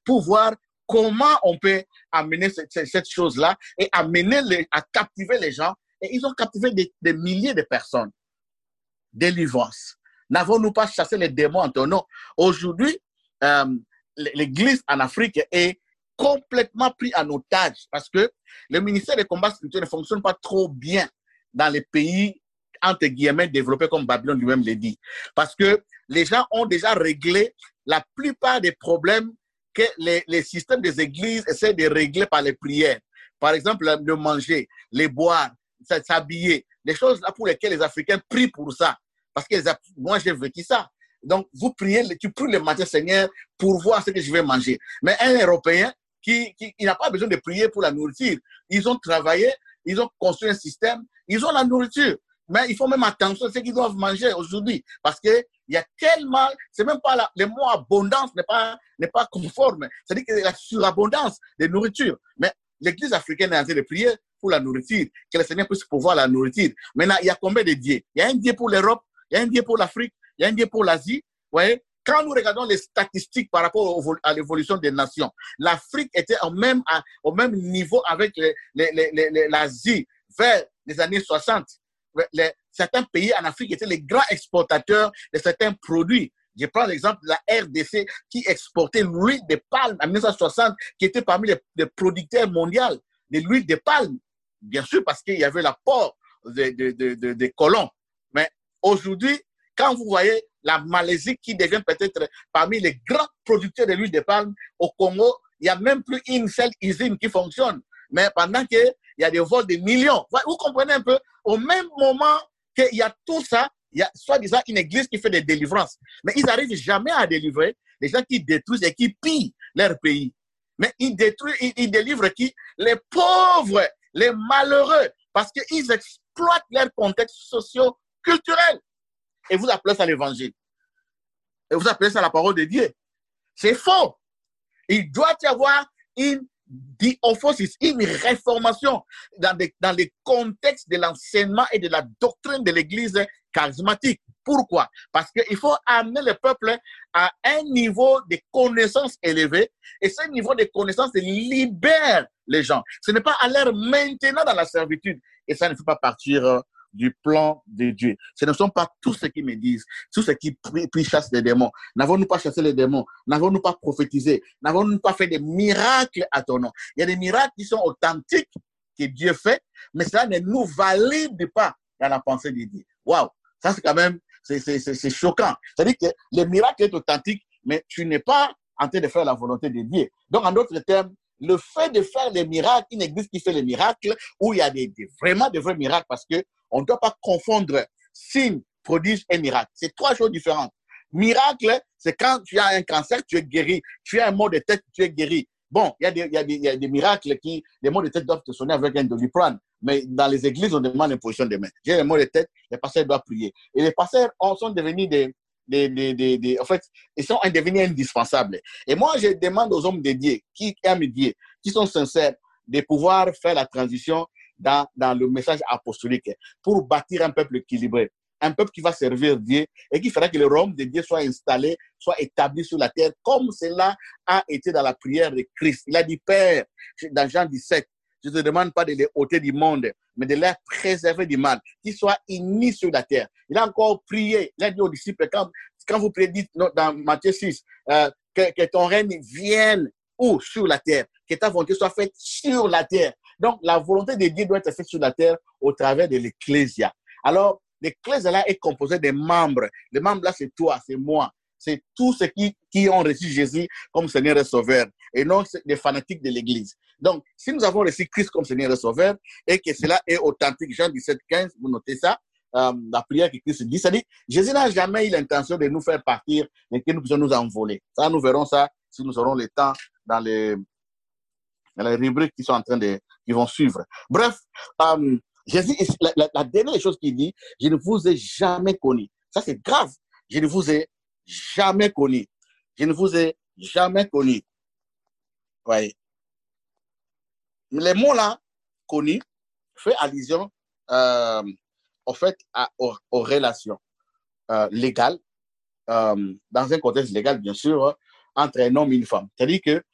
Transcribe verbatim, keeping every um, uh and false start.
pour voir comment on peut amener cette, cette, cette chose-là et amener les, à captiver les gens. Et ils ont captivé des, des milliers de personnes. Délivrance. N'avons-nous pas chassé les démons en ton nom? Aujourd'hui, euh, l'Église en Afrique est complètement prise en otage parce que le ministère des combats spirituels ne fonctionne pas trop bien dans les pays, entre guillemets, développés comme Babylone lui-même l'a dit. Parce que les gens ont déjà réglé la plupart des problèmes que les, les systèmes des églises essaient de régler par les prières. Par exemple, le manger, les boire, s'habiller, les choses là pour lesquelles les Africains prient pour ça. Parce que moi, j'ai vécu ça. Donc, vous priez, tu pries le matin, Seigneur, pour voir ce que je vais manger. Mais un Européen qui, qui il n'a pas besoin de prier pour la nourriture. Ils ont travaillé, ils ont construit un système, ils ont la nourriture. Mais il faut même attention à ce qu'ils doivent manger aujourd'hui. Parce qu'il y a tellement, c'est même pas la, le mot abondance n'est pas, n'est pas conforme. C'est-à-dire qu'il y a la surabondance de nourriture. Mais l'Église africaine est en train de prier pour la nourriture, que le Seigneur puisse pouvoir la nourriture. Maintenant, il y a combien de dieux? Il y a un dieu pour l'Europe, il y a un dieu pour l'Afrique, il y a un dieu pour l'Asie. Vous voyez? Quand nous regardons les statistiques par rapport au, à l'évolution des nations, l'Afrique était au même, à, au même niveau avec l'Asie vers les années soixante. Les, certains pays en Afrique étaient les grands exportateurs de certains produits. Je prends l'exemple de la R D C qui exportait l'huile de palme en mille neuf cent soixante, qui était parmi les, les producteurs mondiaux de l'huile de palme. Bien sûr, parce qu'il y avait l'apport des de, de, de, de colons. Mais aujourd'hui, quand vous voyez la Malaisie qui devient peut-être parmi les grands producteurs de l'huile de palme, au Congo, il n'y a même plus une seule usine qui fonctionne. Mais pendant qu'il y a des vols de millions, vous comprenez un peu, au même moment qu'il y a tout ça, il y a soi-disant une église qui fait des délivrances. Mais ils n'arrivent jamais à délivrer les gens qui détruisent et qui pillent leur pays. Mais ils détruisent, ils, ils délivrent qui? Les pauvres, les malheureux, parce qu'ils exploitent leur contexte socio-culturel. Et vous appelez ça l'évangile. Et vous appelez ça la parole de Dieu. C'est faux. Il doit y avoir une diophosis, une réformation dans, des, dans les contextes de l'enseignement et de la doctrine de l'Église charismatique. Pourquoi? Parce qu'il faut amener le peuple à un niveau de connaissance élevé et ce niveau de connaissance libère les gens. Ce n'est pas à l'air maintenant dans la servitude et ça ne fait pas partir du plan de Dieu. Ce ne sont pas tous ceux qui me disent, tous ceux qui prient, prient chassent les démons. N'avons-nous pas chassé les démons? N'avons-nous pas prophétisé? N'avons-nous pas fait des miracles à ton nom? Il y a des miracles qui sont authentiques que Dieu fait, mais ça ne nous valide pas dans la pensée de Dieu. Waouh! Ça, c'est quand même, c'est choquant. C'est-à-dire que le miracle est authentique, mais tu n'es pas en train de faire la volonté de Dieu. Donc, en d'autres termes, le fait de faire les miracles, une église qui fait les miracles, où il y a des, des, vraiment de vrais miracles, parce que on ne doit pas confondre signe, prodige et miracle. C'est trois choses différentes. Miracle, c'est quand tu as un cancer, tu es guéri. Tu as un mot de tête, tu es guéri. Bon, il y a des, il y a des, il y a des miracles qui, les mots de tête doivent te sonner avec un doliprane. Mais dans les églises, on demande une position de main. J'ai les mots de tête, les pasteurs doivent prier. Et les pasteurs sont devenus des, des, des, des, des, en fait, ils sont devenus indispensables. Et moi, je demande aux hommes de Dieu, qui aiment Dieu, qui sont sincères, de pouvoir faire la transition dans, dans le message apostolique pour bâtir un peuple équilibré, un peuple qui va servir Dieu et qui fera que le royaume de Dieu soit installé, soit établi sur la terre comme cela a été dans la prière de Christ. Il a dit, Père, dans Jean dix-sept, je ne te demande pas de les ôter du monde, mais de les préserver du mal, qu'ils soient unis sur la terre. Il a encore prié, il a dit aux disciples, quand, quand vous prédisez dans Matthieu six, euh, que, que ton règne vienne où? Sur la terre, que ta volonté soit faite sur la terre. Donc, la volonté de Dieu doit être faite sur la terre au travers de l'Ecclésia. Alors, l'Ecclésia là est composée des membres. Les membres là, c'est toi, c'est moi. C'est tous ceux qui, qui ont reçu Jésus comme Seigneur et Sauveur et non les fanatiques de l'Église. Donc, si nous avons reçu Christ comme Seigneur et Sauveur et que cela est authentique, Jean dix-sept, quinze, vous notez ça, euh, la prière que Christ dit, ça dit, Jésus n'a jamais eu l'intention de nous faire partir et que nous puissions nous envoler. Ça, nous verrons ça si nous aurons le temps dans les, dans les rubriques qui sont en train de, qui vont suivre. Bref, euh, Jésus, la, la, la dernière chose qu'il dit, je ne vous ai jamais connu. Ça, c'est grave. Je ne vous ai jamais connu. Je ne vous ai jamais connu. Oui. Les mots là, connu, fait allusion, euh, en fait, à, aux, aux relations euh, légales, euh, dans un contexte légal, bien sûr, entre un homme et une femme. C'est-à-dire que